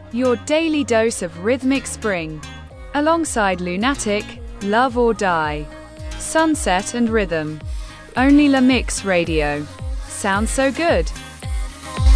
Your daily dose of rhythmic spring. Alongside Lunatic, Love or Die, Sunset and Rhythm. Only La Mix Radio. Sounds so good.